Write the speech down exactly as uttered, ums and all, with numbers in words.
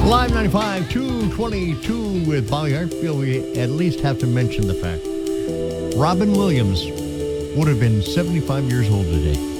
Live ninety-five, two twenty-two with Bobby. I feel we at least have to mention the fact Robin Williams would have been seventy-five years old today.